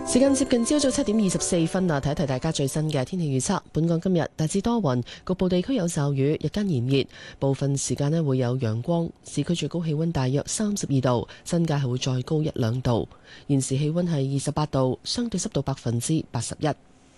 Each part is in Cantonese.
時間接近朝早7:24啊，提一提大家最新嘅天氣預測。本港今日大致多雲，局部地區有驟雨，日間炎熱，部分時間咧會有陽光。市區最高氣溫大約32度，新界係會再高1-2度。現時氣溫係28度，相對濕度81%。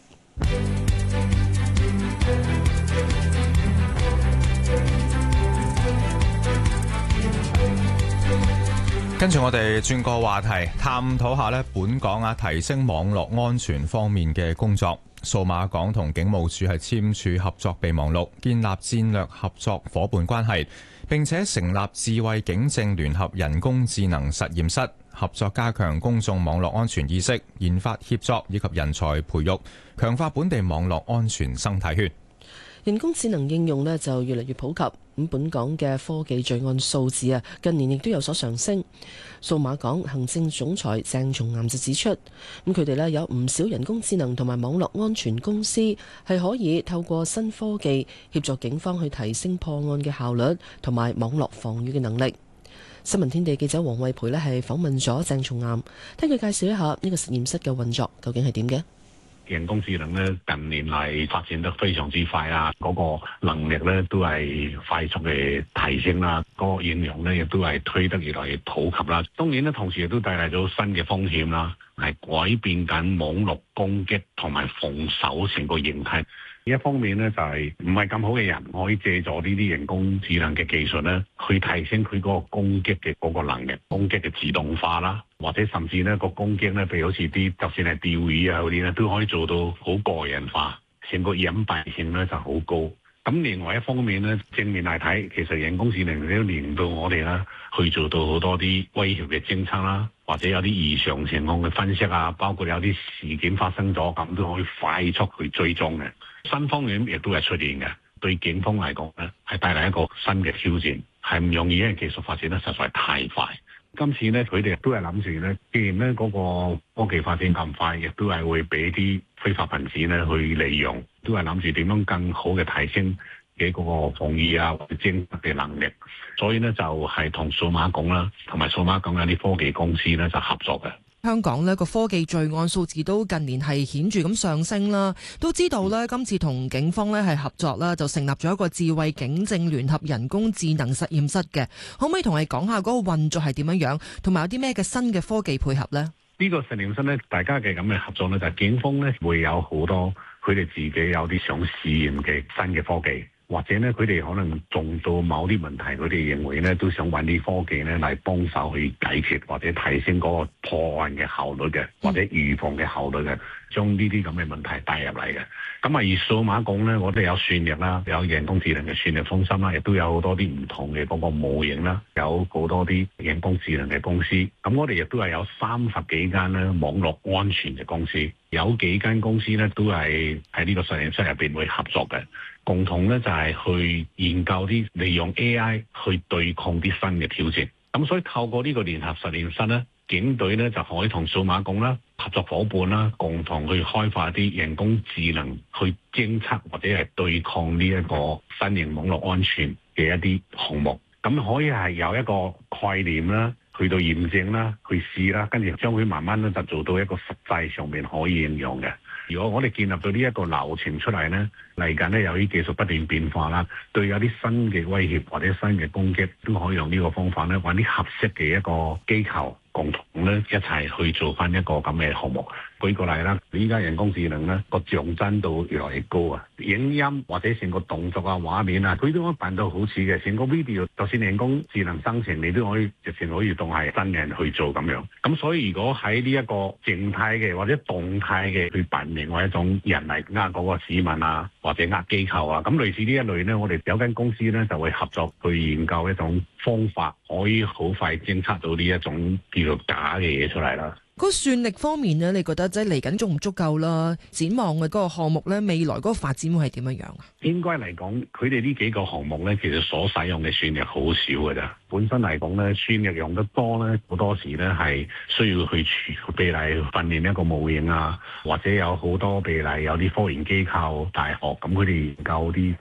跟住我哋轉個話題，探討下本港提升網絡安全方面嘅工作。數碼港同警務處係簽署合作備忘錄，建立戰略合作夥伴關係，並且成立智慧警政聯合人工智能實驗室，合作加強公眾網絡安全意識、研發協作以及人才培育，強化本地網絡安全生態圈。 人工智能應用呢就越嚟越普及，咁本港嘅科技罪案數字近年亦都有所上升。數碼港行政總裁鄭松岩就指出，咁佢哋呢有唔少人工智能同埋網絡安全公司係可以透過新科技協助警方去提升破案嘅效率同埋網絡防禦嘅能力。新聞天地記者黃慧培呢係訪問咗鄭松岩，聽佢介紹一下呢個實驗室嘅運作究竟係點嘅。 人工智能咧近年嚟發展得非常之快啊！嗰個能力咧都係快速嘅提升啦，嗰個應用咧亦都係推得越來越普及啦。當然咧，同時亦都帶嚟咗新嘅風險啦，係改變緊網絡攻擊同埋防守成個形態。一方面咧就係唔係咁好嘅人可以借助呢啲人工智能嘅技術咧，去提升佢嗰個攻擊嘅嗰個能力，攻擊嘅自動化啦，或者甚至咧個攻擊咧，譬如好似啲就算係釣魚啊嗰啲咧，都可以做到好個人化，成個隱蔽性咧就好高。咁另外一方面咧，正面嚟睇，其實人工智能都令到我哋啦去做到好多啲威脅嘅偵測啦，或者有啲異常情況嘅分析啊，包括有啲事件發生咗，咁都可以快速去追蹤嘅。新方面亦都係出現嘅，對警方嚟講咧係帶嚟一個新嘅挑戰，係唔容易，因為技術發展得實在太快。今次咧佢哋都係諗住咧，既然咧嗰個科技發展咁快，亦都係會俾啲非法分子咧去利用，都係諗住點樣更好嘅提升嘅嗰個防禦啊或者偵測嘅能力。所以咧就係同數碼港啦，同埋數碼港有啲科技公司咧就合作嘅。 香港呢個科技罪案數字都近年係顯著咁上升啦，都知道呢今次同警方呢係合作啦，就成立咗一個智慧警政聯合人工智能實驗室嘅，可唔可以同你講下嗰個運作係點樣樣，同埋有啲咩嘅新嘅科技配合呢？ 呢個實驗室呢，大家嘅咁嘅合作呢，就係警方呢會有好多佢哋自己有啲想試驗嘅新嘅科技。或者咧，佢哋可能中到某啲問題，佢哋認為咧都想揾啲科技咧嚟幫手去解決，或者提升嗰個破案嘅效率嘅，或者預防嘅效率嘅，將呢啲咁嘅問題帶入嚟嘅。咁而數碼港咧，我哋有算力啦，有人工智能嘅算力中心啦，亦都有好多啲唔同嘅嗰個模型啦，有好多啲人工智能嘅公司。咁我哋亦都係有30幾間咧網絡安全嘅公司，有幾間公司咧都係喺呢個實驗室入邊會合作嘅。共同咧就係去研究啲利用 AI 去對抗啲新嘅挑戰。咁所以透過呢個聯合實驗室咧，警隊咧就可以同數碼港啦、合作夥伴啦，共同去開發啲人工智能去偵測或者係對抗呢一個新型網絡安全嘅一啲項目。咁可以係有一個概念啦，去到驗證啦，去試啦，跟住將佢慢慢咧就做到一個實際上面可以應用嘅。如果我哋建立到呢一個流程出嚟呢，嚟緊呢由於技術不斷變化啦，對有啲新嘅威脅或者新嘅攻擊，都可以用呢個方法呢，揾啲合適嘅一個機構共同呢一齊去做翻一個咁嘅項目。舉個例啦，依家人工智能呢個像真度越來越高啊，影音或者成個動作啊、畫面啊，佢都可以扮到好似嘅，成個 video 就算人工智能生成，你都可以直情可以當係真人去做咁樣。咁所以如果喺呢一個靜態嘅或者動態嘅去扮另外一種人嚟呃嗰個市民啊，或者呃機構啊，咁類似呢一類呢，我哋有間公司呢就會合作去研究一種方法，可以好快偵測到呢一種叫做假嘅嘢出嚟啦。 嗰個算力方面呢，你覺得即係嚟緊足唔足夠啦？展望嘅嗰個項目呢，未來嗰個發展會係點樣樣啊？應該嚟講，佢哋呢幾個項目呢，其實所使用嘅算力好少㗎咋。本身嚟講呢，算力用得多呢，好多時呢係需要去譬如訓練一個模型啊，或者有好多譬如有啲科研機構、大學咁，佢哋研究啲